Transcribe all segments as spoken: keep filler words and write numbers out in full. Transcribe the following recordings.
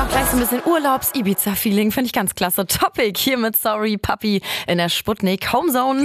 auch gleich so ein bisschen Urlaubs-Ibiza-Feeling. Finde ich ganz klasse. Topic hier mit Sorry Puppy in der Sputnik Homezone.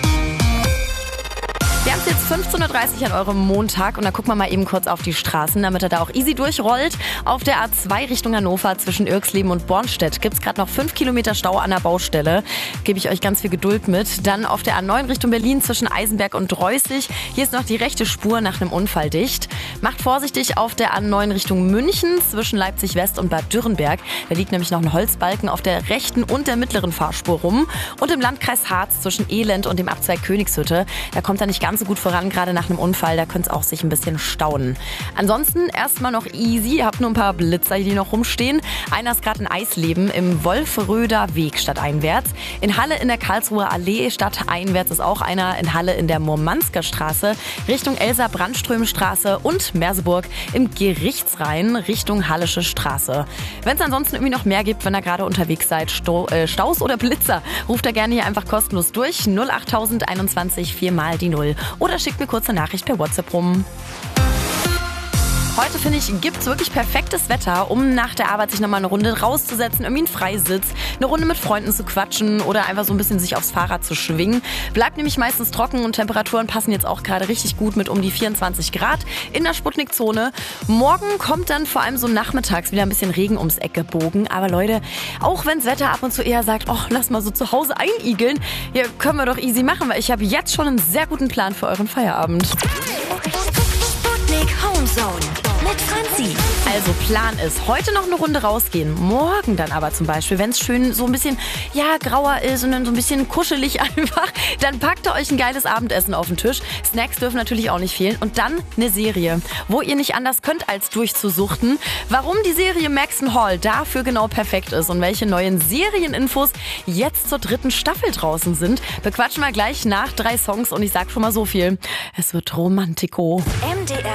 Wir haben es jetzt fünfzehn Uhr dreißig an eurem Montag und da gucken wir mal eben kurz auf die Straßen, damit er da auch easy durchrollt. Auf der A zwei Richtung Hannover zwischen Irxleben und Bornstedt gibt es gerade noch fünf Kilometer Stau an der Baustelle. Gebe ich euch ganz viel Geduld mit. Dann auf der A neun Richtung Berlin zwischen Eisenberg und Dreußig. Hier ist noch die rechte Spur nach einem Unfall dicht. Macht vorsichtig auf der A neun Richtung München zwischen Leipzig West und Bad Dürrenberg. Da liegt nämlich noch ein Holzbalken auf der rechten und der mittleren Fahrspur rum. Und im Landkreis Harz zwischen Elend und dem Abzweig Königshütte. Da kommt er nicht ganz so gut voran, gerade nach einem Unfall. Da könnte es auch sich ein bisschen stauen. Ansonsten erstmal noch easy. Ihr habt nur ein paar Blitzer, die noch rumstehen. Einer ist gerade in Eisleben im Wolfröder Weg stadteinwärts. In Halle in der Karlsruher Allee stadteinwärts ist auch einer. In Halle in der Murmansker Straße Richtung Elsa-Brandström-Straße und Merseburg im Gerichtsrhein Richtung Hallische Straße. Wenn es ansonsten irgendwie noch mehr gibt, wenn ihr gerade unterwegs seid, Sto- äh, Staus oder Blitzer, ruft da gerne hier einfach kostenlos durch. null achttausend einundzwanzig vier mal die Null. Oder schickt mir kurze Nachricht per WhatsApp rum. Heute, finde ich, gibt's wirklich perfektes Wetter, um nach der Arbeit sich nochmal eine Runde rauszusetzen, irgendwie einen Freisitz, eine Runde mit Freunden zu quatschen oder einfach so ein bisschen sich aufs Fahrrad zu schwingen. Bleibt nämlich meistens trocken und Temperaturen passen jetzt auch gerade richtig gut mit um die vierundzwanzig Grad in der Sputnik-Zone. Morgen kommt dann vor allem so nachmittags wieder ein bisschen Regen ums Eck gebogen. Aber Leute, auch wenns Wetter ab und zu eher sagt, oh, lass mal so zu Hause einigeln, ja, können wir doch easy machen, weil ich habe jetzt schon einen sehr guten Plan für euren Feierabend. Sputnik Homezone mit Franzi. Also Plan ist, heute noch eine Runde rausgehen, morgen dann aber zum Beispiel, wenn es schön so ein bisschen, ja, grauer ist und dann so ein bisschen kuschelig einfach, dann packt ihr euch ein geiles Abendessen auf den Tisch. Snacks dürfen natürlich auch nicht fehlen und dann eine Serie, wo ihr nicht anders könnt, als durchzusuchten. Warum die Serie Maxon Hall dafür genau perfekt ist und welche neuen Serieninfos jetzt zur dritten Staffel draußen sind, bequatschen wir gleich nach drei Songs und ich sag schon mal so viel, es wird Romantiko. M D R